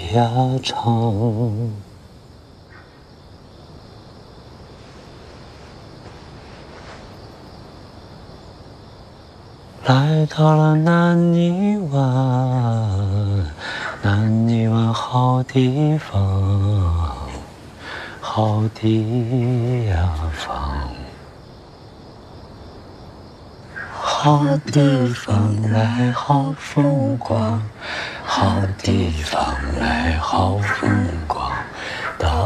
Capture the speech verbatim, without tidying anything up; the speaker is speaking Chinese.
呀长。来到了南泥湾，南泥湾好地方，好地方，好地方来好风光，好地方来好风光。